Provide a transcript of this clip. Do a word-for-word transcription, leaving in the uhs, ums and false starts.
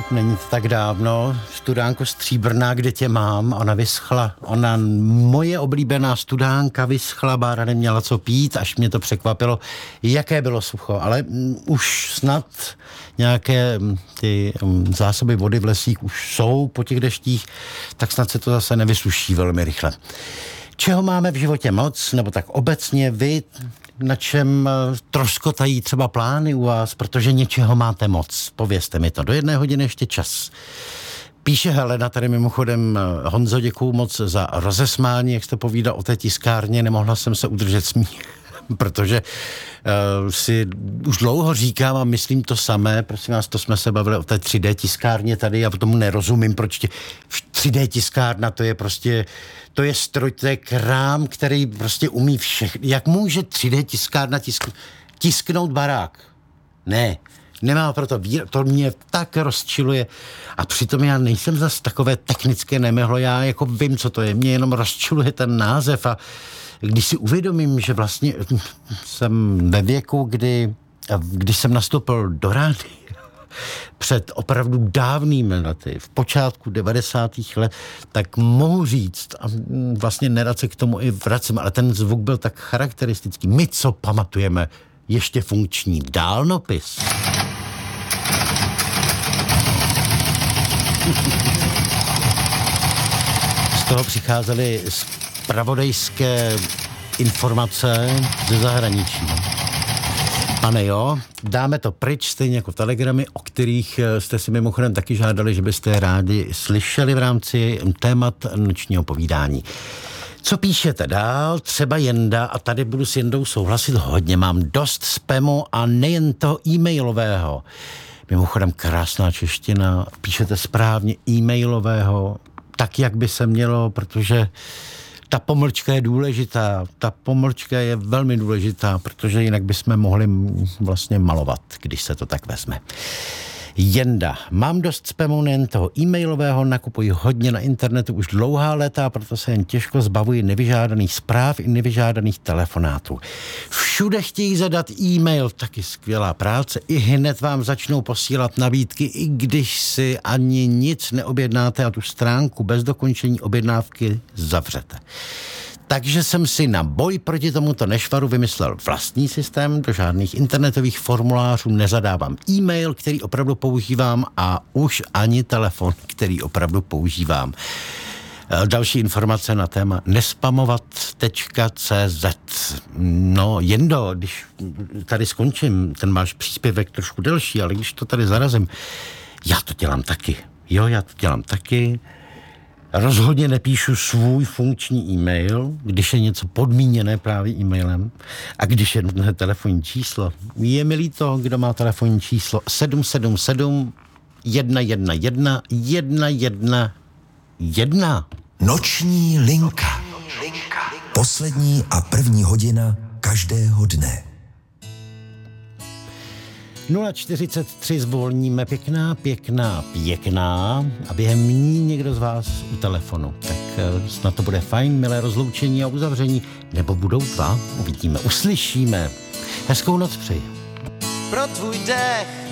není to tak dávno, studánko stříbrná, kde tě mám, ona vyschla, ona, moje oblíbená studánka vyschla, Bára neměla co pít, až mě to překvapilo, jaké bylo sucho, ale m, už snad nějaké m, ty m, zásoby vody v lesích už jsou po těch deštích, tak snad se to zase nevysuší velmi rychle. Čeho máme v životě moc, nebo tak obecně vy, na čem troskotají třeba plány u vás, protože něčeho máte moc. Povězte mi to. Do jedné hodiny ještě čas. Píše Helena, tady mimochodem, Honzo, děkuju moc za rozesmání, jak jste povídal o té tiskárně, nemohla jsem se udržet smích, protože uh, si už dlouho říkám a myslím to samé, prosím vás, to jsme se bavili o té tři dé tiskárně tady, já tomu nerozumím, proč tě, tři dé tiskárna, to je prostě, to je stroj, to je krám, který prostě umí všechno. Jak může tři dé tiskárna tisk, tisknout barák? Ne, nemá proto vír, to mě tak rozčiluje a přitom já nejsem zas takové technické nemehlo, já jako vím, co to je, mě jenom rozčiluje ten název a když si uvědomím, že vlastně jsem ve věku, kdy, když jsem nastoupil do rádia před opravdu dávnými lety, v počátku devadesátých let, tak mohu říct, a vlastně nerad se k tomu i vracím, ale ten zvuk byl tak charakteristický. My, co pamatujeme, ještě funkční dálnopis. Z toho přicházely zpravodajské informace ze zahraničí. Pane jo, dáme to pryč, stejně jako telegramy, o kterých jste si mimochodem taky žádali, že byste rádi slyšeli v rámci témat nočního povídání. Co píšete dál? Třeba Jenda, a tady budu s Jendou souhlasit hodně, mám dost spamu a nejen toho e-mailového. Mimochodem krásná čeština, píšete správně e-mailového, tak, jak by se mělo, protože ta pomlčka je důležitá, ta pomlčka je velmi důležitá, protože jinak bychom mohli vlastně malovat, když se to tak vezme. Jenda. Mám dost spamu nejen toho e-mailového, nakupuji hodně na internetu už dlouhá léta, proto se jen těžko zbavuji nevyžádaných zpráv i nevyžádaných telefonátů. Všude chtějí zadat e-mail, taky skvělá práce, i hned vám začnou posílat nabídky, i když si ani nic neobjednáte a tu stránku bez dokončení objednávky zavřete. Takže jsem si na boj proti tomuto nešvaru vymyslel vlastní systém, do žádných internetových formulářů nezadávám e-mail, který opravdu používám a už ani telefon, který opravdu používám. Další informace na téma nespamovat tečka cé zet. No, Jendo, když tady skončím, ten máš příspěvek trošku delší, ale když to tady zarazím, já to dělám taky. Jo, já to dělám taky. Rozhodně nepíšu svůj funkční e-mail, když je něco podmíněné právě e-mailem a když je nutné telefonní číslo. Je mi líto, kdo má telefonní číslo sedm sedm sedm jedna jedna jedna jedna jedna jedna. Noční linka. Poslední a první hodina každého dne. nula čtyřicet tři zvolníme pěkná, pěkná, pěkná a během ní někdo z vás u telefonu. Tak snad to bude fajn, milé rozloučení a uzavření, nebo budou dva, uvidíme, uslyšíme. Hezkou noc přeji. Pro tvůj dech